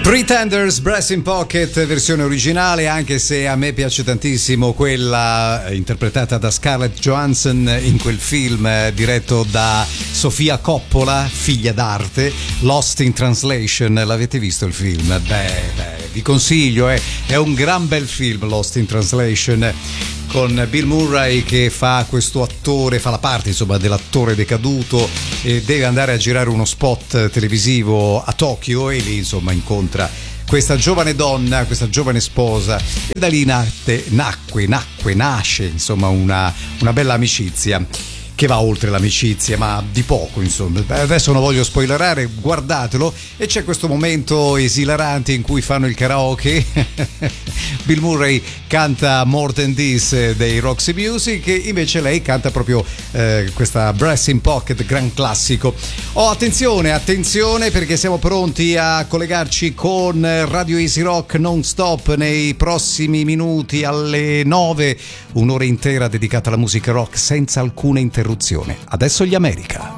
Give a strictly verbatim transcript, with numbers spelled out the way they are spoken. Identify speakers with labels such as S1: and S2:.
S1: Pretenders, Brass in Pocket, versione originale, anche se a me piace tantissimo quella interpretata da Scarlett Johansson in quel film diretto da Sofia Coppola, figlia d'arte, Lost in Translation. L'avete visto il film? Beh, beh vi consiglio, eh. È un gran bel film, Lost in Translation, con Bill Murray che fa questo attore, fa la parte insomma dell'attore decaduto e deve andare a girare uno spot televisivo a Tokyo e lì insomma incontra questa giovane donna, questa giovane sposa, e da lì nacque, nacque, nacque, nasce insomma una, una bella amicizia che va oltre l'amicizia, ma di poco insomma. Adesso non voglio spoilerare, guardatelo, e c'è questo momento esilarante in cui fanno il karaoke. Bill Murray canta More Than This dei Roxy Music, invece lei canta proprio eh, questa Brass in Pocket, gran classico. Oh, attenzione, attenzione, perché siamo pronti a collegarci con Radio Easy Rock non stop nei prossimi minuti alle nove, un'ora intera dedicata alla musica rock senza alcuna interruzione. Adesso gli America.